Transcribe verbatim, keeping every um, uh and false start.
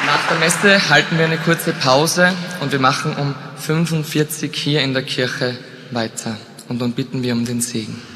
Nach der Messe halten wir eine kurze Pause und wir machen um fünfundvierzig hier in der Kirche weiter. Und nun bitten wir um den Segen.